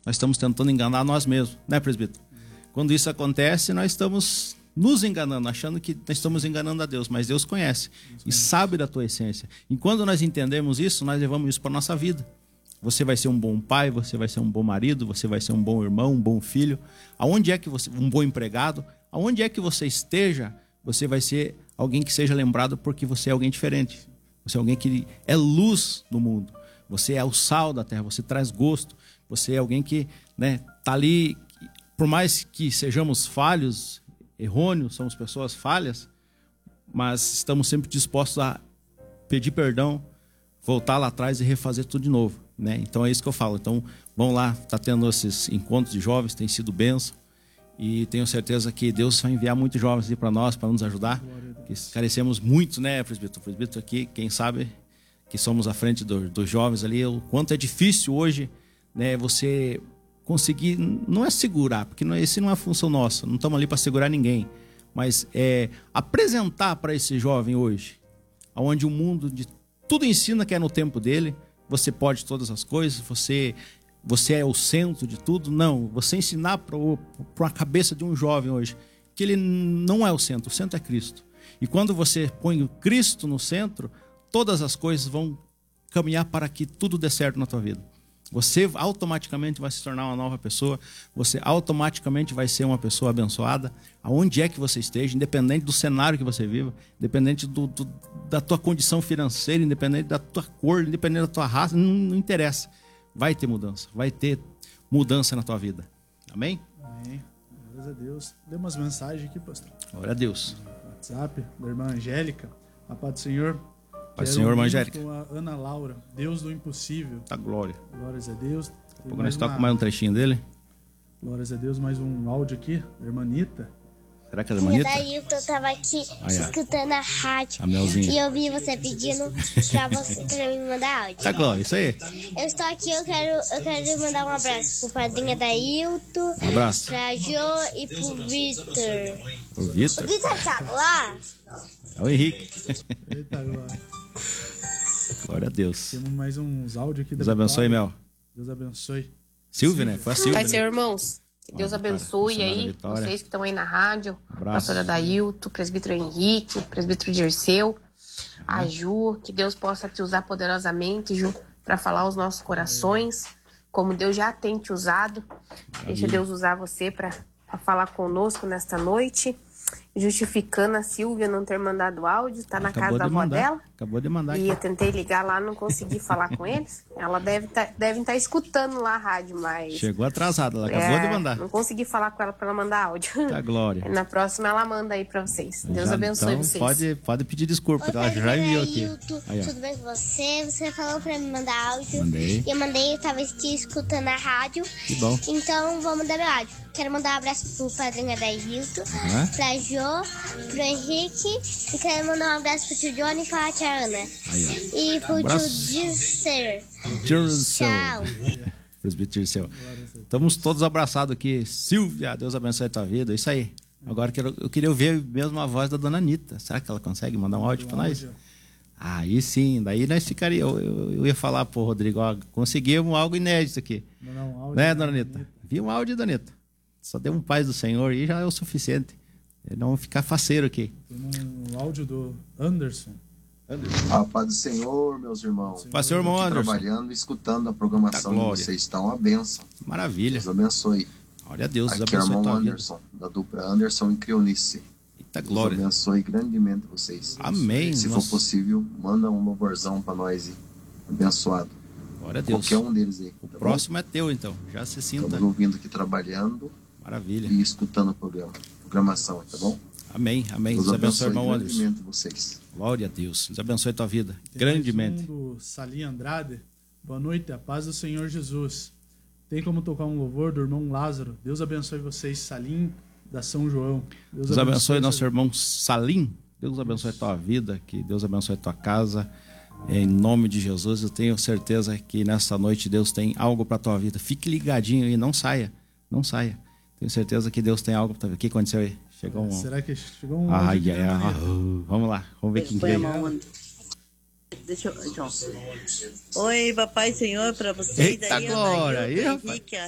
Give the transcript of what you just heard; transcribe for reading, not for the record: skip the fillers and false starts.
nós estamos tentando enganar nós mesmos, né, presbítero? Quando isso acontece, nós estamos nos enganando, achando que nós estamos enganando a Deus, mas Deus conhece e sabe da tua essência. E quando nós entendemos isso, nós levamos isso para a nossa vida. Você vai ser um bom pai, você vai ser um bom marido, você vai ser um bom irmão, um bom filho. Aonde é que você, um bom empregado, aonde é que você esteja, você vai ser alguém que seja lembrado porque você é alguém diferente. Você é alguém que é luz no mundo. Você é o sal da terra, você traz gosto. Você é alguém que, né, tá ali, por mais que sejamos falhos, errôneos, somos pessoas falhas, mas estamos sempre dispostos a pedir perdão, voltar lá atrás e refazer tudo de novo, né? Então é isso que eu falo. Então vamos lá, tá tendo esses encontros de jovens, tem sido bênção, e tenho certeza que Deus vai enviar muitos jovens para nós, para nos ajudar, que carecemos muito, né, presbítero? O presbítero aqui, quem sabe que somos à frente dos jovens ali, o quanto é difícil hoje, né, você conseguir, não é segurar, porque esse não é a função nossa, não estamos ali para segurar ninguém, mas é apresentar para esse jovem hoje, onde o mundo de tudo ensina que é no tempo dele, você pode todas as coisas, você é o centro de tudo. Não, você ensinar para a cabeça de um jovem hoje que ele não é o centro é Cristo. E quando você põe o Cristo no centro, todas as coisas vão caminhar para que tudo dê certo na tua vida. Você automaticamente vai se tornar uma nova pessoa, você automaticamente vai ser uma pessoa abençoada, aonde é que você esteja, independente do cenário que você viva, independente da tua condição financeira, independente da tua cor, independente da tua raça, não interessa. Vai ter mudança na tua vida. Amém? Amém. Glórias a Deus. Dê umas mensagens aqui, pastor. Glória a Deus. WhatsApp da irmã Angélica. A paz do Senhor. Pai do Senhor, irmã Angélica. Com a Ana Laura, Deus do impossível. Tá glória. Glórias a Deus. Daqui a pouco nós tocamos mais um trechinho dele. Glórias a Deus, mais um áudio aqui, da irmã Anitta. Será que é da irmã Anitta? Daí eu tava aqui escutando a rádio. A Melzinha. E eu vi você pedindo pra me mandar áudio. Tá glória, isso aí. Eu estou aqui, eu quero mandar um abraço pro padrinho Adailton. Um abraço. Pra Jo e pro Vitor. O Vitor? O Vitor tá lá? É o Henrique. Eita, glória. Glória a Deus. Temos mais uns áudios aqui. Deus abençoe, Mel. Deus abençoe. Silvia, né? Foi a Silvia. Pai, Senhor, irmãos. Que Deus abençoe aí, Vitória. vocês que estão aí na rádio. Abraço. Pastor Adailton, presbítero Henrique, presbítero Dirceu, a Ju. Que Deus possa te usar poderosamente, Ju, para falar aos nossos corações, como Deus já tem te usado. Deixa Deus usar você para falar conosco nesta noite. Justificando a Silvia não ter mandado áudio, tá na casa da avó dela. Acabou de mandar. E eu tentei ligar lá, não consegui falar com eles. Ela devem estar escutando lá a rádio, mas... Chegou atrasada, ela acabou de mandar. Não consegui falar com ela para ela mandar áudio. Tá glória. Na próxima ela manda aí para vocês. Deus abençoe então, vocês. Pode pedir desculpa, porque ela já enviou aqui. Aí, tudo bem com você? Você falou pra me mandar áudio. Mandei. E eu mandei, eu tava aqui escutando a rádio. Que bom. Então vou mandar meu áudio. Quero mandar um abraço pro padrinho Adailton, pra Jo, pro Henrique. E quero mandar um abraço pro tio Johnny e pra tia Ana. Aí, E pro tio Dirceu. Tchau. Presbítero Dirceu. Estamos todos abraçados aqui. Silvia, Deus abençoe a tua vida. Isso aí. Agora eu queria ouvir mesmo a voz da dona Anitta. Será que ela consegue mandar um áudio para nós? Aí sim, daí nós ficaríamos. Eu ia falar pro Rodrigo, ó, conseguimos algo inédito aqui. Um áudio, né, dona Anitta? Vi um áudio, dona Anitta. Só deu um paz do Senhor e já é o suficiente. Não ficar faceiro aqui. Tem um áudio do Anderson. A paz do Senhor, meus irmãos. Paz do Senhor, irmão Anderson. Trabalhando e escutando a programação de vocês. Está uma bênção. Maravilha. Deus abençoe. Olha a Deus, Aqui é o irmão Anderson, da dupla Anderson e Crionice. Eita glória. Deus abençoe grandemente vocês. Amém. Se for possível, manda um louvorzão para nós. Abençoado. Glória a Deus. Qualquer um deles aí. O próximo é teu, então. Já se sinta. Estamos ouvindo aqui, trabalhando. Maravilha. E escutando a programação, tá bom? Amém, amém. Deus abençoe, irmão Anderson. Vocês. Glória a Deus. Deus abençoe a tua vida. Grandemente. Do Salim Andrade. Boa noite, a paz do Senhor Jesus. Tem como tocar um louvor do irmão Lázaro? Deus abençoe vocês, Salim, da São João. Deus abençoe nosso irmão Salim. Deus abençoe a tua vida, que Deus abençoe a tua casa. Em nome de Jesus, eu tenho certeza que nessa noite Deus tem algo para a tua vida. Fique ligadinho aí, não saia. Não saia. Tenho certeza que Deus tem algo para tua vida. O que aconteceu aí? Chegou um... Será que chegou um... Vamos lá, vamos ver quem veio. Deixa eu... Oi, papai, Senhor, para vocês. Eita, glória! Aí, rapaz.